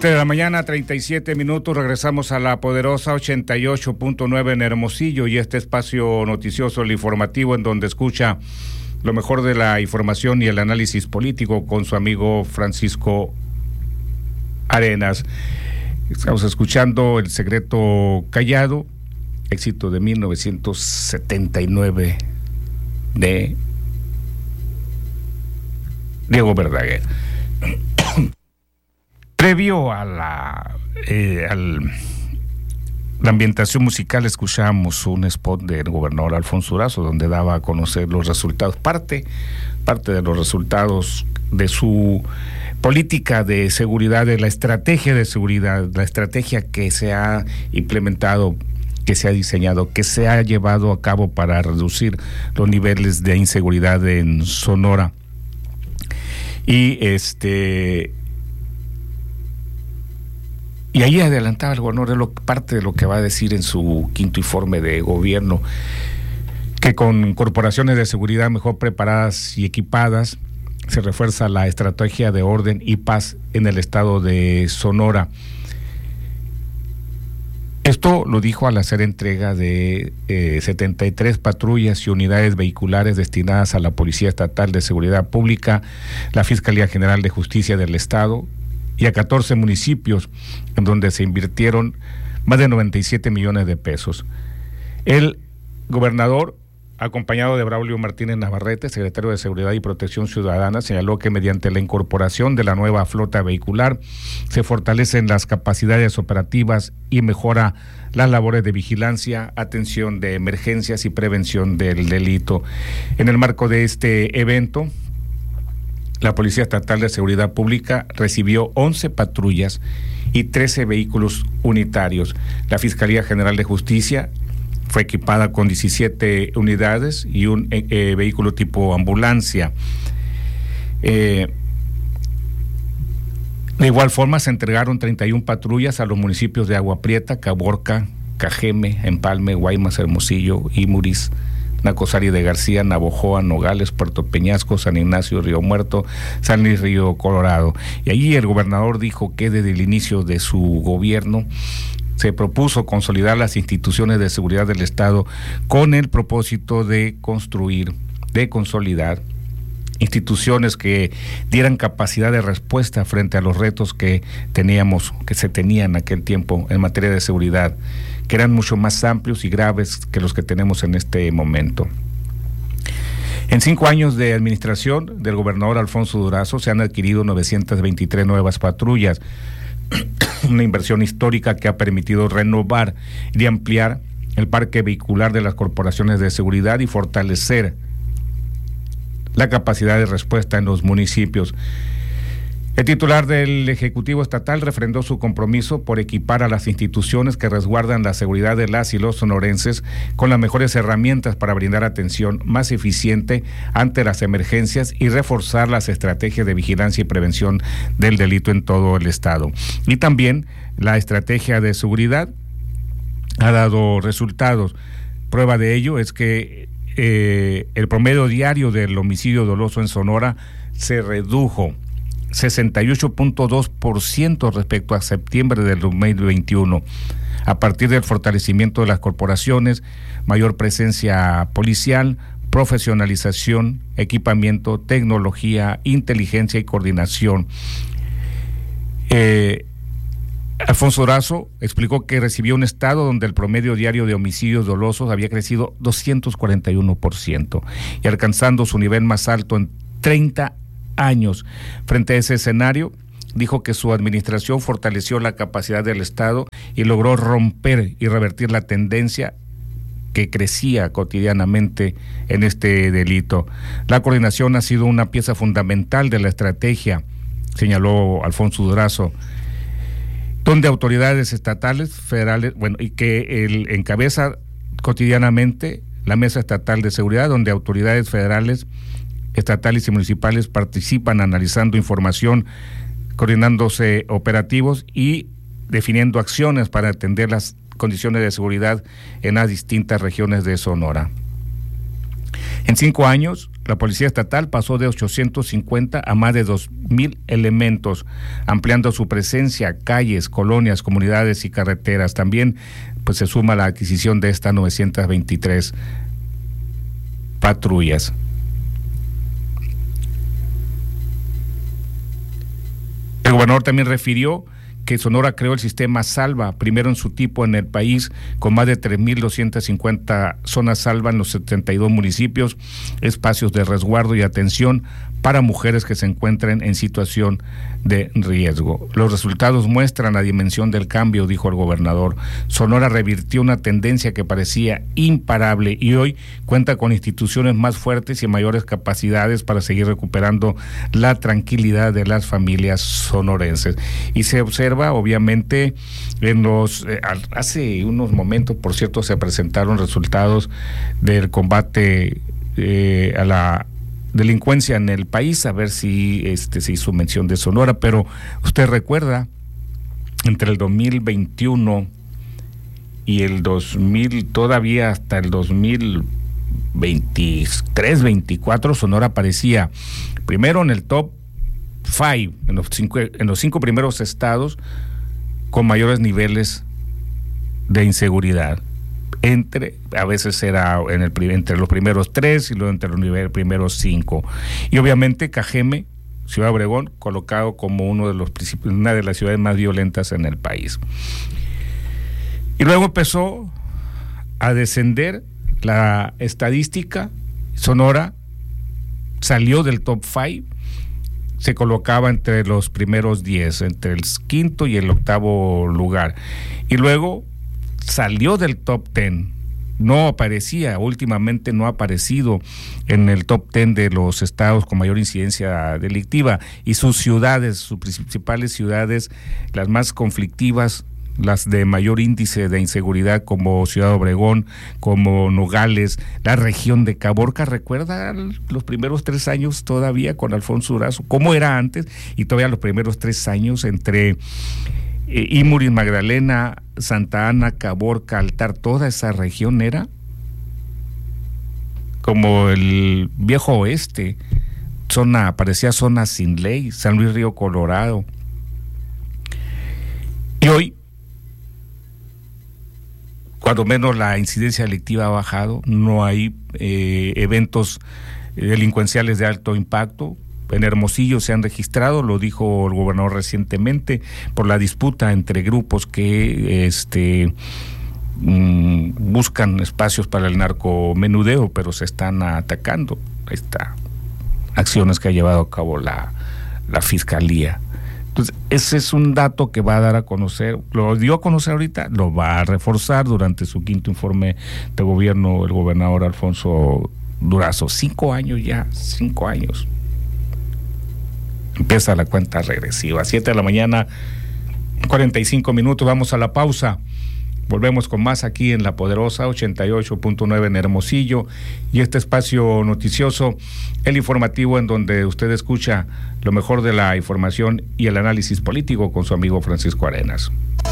7 de la mañana, 37 minutos, regresamos a la poderosa 88.9 en Hermosillo y este espacio noticioso, el informativo, en donde escucha lo mejor de la información y el análisis político con su amigo Francisco Arenas. Estamos escuchando El secreto callado, éxito de 1979 de Diego Verdaguer. Previo a la ambientación musical, escuchamos un spot del gobernador Alfonso Durazo, donde daba a conocer los resultados, parte de los resultados de su política de seguridad, de la estrategia de seguridad, la estrategia que se ha implementado, que se ha diseñado, que se ha llevado a cabo para reducir los niveles de inseguridad en Sonora. Y ahí adelantaba el gobernador parte de lo que va a decir en su quinto informe de gobierno, que con corporaciones de seguridad mejor preparadas y equipadas se refuerza la estrategia de orden y paz en el estado de Sonora. Esto lo dijo al hacer entrega de 73 patrullas y unidades vehiculares destinadas a la Policía Estatal de Seguridad Pública, la Fiscalía General de Justicia del Estado y a 14 municipios en donde se invirtieron más de 97 millones de pesos. El gobernador, acompañado de Braulio Martínez Navarrete, secretario de Seguridad y Protección Ciudadana, señaló que mediante la incorporación de la nueva flota vehicular se fortalecen las capacidades operativas y mejora las labores de vigilancia, atención de emergencias y prevención del delito. En el marco de este evento, la Policía Estatal de Seguridad Pública recibió 11 patrullas y 13 vehículos unitarios. La Fiscalía General de Justicia fue equipada con 17 unidades y un vehículo tipo ambulancia. De igual forma, se entregaron 31 patrullas a los municipios de Agua Prieta, Caborca, Cajeme, Empalme, Guaymas, Hermosillo, Imuris, Nacosari de García, Navojoa, Nogales, Puerto Peñasco, San Ignacio, Río Muerto, San Luis Río Colorado. Y allí el gobernador dijo que desde el inicio de su gobierno se propuso consolidar las instituciones de seguridad del Estado con el propósito de construir, de consolidar instituciones que dieran capacidad de respuesta frente a los retos que se tenían en aquel tiempo en materia de seguridad, que eran mucho más amplios y graves que los que tenemos en este momento. En 5 años de administración del gobernador Alfonso Durazo se han adquirido 923 nuevas patrullas, una inversión histórica que ha permitido renovar y ampliar el parque vehicular de las corporaciones de seguridad y fortalecer la capacidad de respuesta en los municipios. El titular del Ejecutivo Estatal refrendó su compromiso por equipar a las instituciones que resguardan la seguridad de las y los sonorenses con las mejores herramientas para brindar atención más eficiente ante las emergencias y reforzar las estrategias de vigilancia y prevención del delito en todo el estado. Y también la estrategia de seguridad ha dado resultados. Prueba de ello es que el promedio diario del homicidio doloso en Sonora se redujo 68.2% respecto a septiembre del 2021, a partir del fortalecimiento de las corporaciones, mayor presencia policial, profesionalización, equipamiento, tecnología, inteligencia y coordinación. Alfonso Durazo explicó que recibió un estado donde el promedio diario de homicidios dolosos había crecido 241% y alcanzando su nivel más alto en 30 años. Frente a ese escenario, dijo que su administración fortaleció la capacidad del Estado y logró romper y revertir la tendencia que crecía cotidianamente en este delito. La coordinación ha sido una pieza fundamental de la estrategia, señaló Alfonso Durazo, donde autoridades estatales, federales, y que él encabeza cotidianamente la Mesa Estatal de Seguridad, donde autoridades federales, estatales y municipales participan analizando información, coordinándose operativos y definiendo acciones para atender las condiciones de seguridad en las distintas regiones de Sonora. En 5 años, la Policía Estatal pasó de 850 a más de 2,000 elementos, ampliando su presencia a calles, colonias, comunidades y carreteras. También pues se suma la adquisición de estas 923 patrullas. El gobernador también refirió que Sonora creó el sistema Salva, primero en su tipo en el país, con más de 3,250 zonas salva en los 72 municipios, espacios de resguardo y atención para mujeres que se encuentren en situación de riesgo. Los resultados muestran la dimensión del cambio, dijo el gobernador. Sonora revirtió una tendencia que parecía imparable y hoy cuenta con instituciones más fuertes y mayores capacidades para seguir recuperando la tranquilidad de las familias sonorenses. Y se observa, obviamente, en los hace unos momentos, por cierto, se presentaron resultados del combate a la delincuencia en el país, a ver si se hizo mención de Sonora, pero usted recuerda, entre el 2021 y el 2000, todavía hasta el 2023, 24, Sonora aparecía primero en el top 5, en los 5 primeros estados con mayores niveles de inseguridad. A veces era entre los primeros 3 y luego entre los primeros 5. Y obviamente Cajeme, Ciudad Obregón, colocado como una de las ciudades más violentas en el país. Y luego empezó a descender la estadística. Sonora salió del top 5, se colocaba entre los primeros 10, entre el 5º y el 8º lugar. Y luego salió del top 10, no aparecía, últimamente no ha aparecido en el top 10 de los estados con mayor incidencia delictiva, y sus ciudades, sus principales ciudades, las más conflictivas, las de mayor índice de inseguridad, como Ciudad Obregón, como Nogales, la región de Caborca. ¿Recuerda los primeros 3 años todavía con Alfonso Durazo? ¿Cómo era antes? Y todavía los primeros 3 años entre Imuris, Magdalena, Santa Ana, Caborca, Altar, toda esa región era como el viejo oeste, parecía zona sin ley, San Luis Río Colorado. Y hoy, cuando menos la incidencia delictiva ha bajado, no hay eventos delincuenciales de alto impacto. En Hermosillo se han registrado, lo dijo el gobernador recientemente, por la disputa entre grupos que buscan espacios para el narcomenudeo, pero se están atacando. Ahí está, acciones que ha llevado a cabo la Fiscalía. Entonces, ese es un dato que va a dar a conocer, lo dio a conocer ahorita, lo va a reforzar durante su 5º informe de gobierno el gobernador Alfonso Durazo. 5 años ya, 5 años. Empieza la cuenta regresiva. 7 de la mañana, 45 minutos, vamos a la pausa. Volvemos con más aquí en La Poderosa 88.9 en Hermosillo, y este espacio noticioso, el informativo, en donde usted escucha lo mejor de la información y el análisis político con su amigo Francisco Arenas.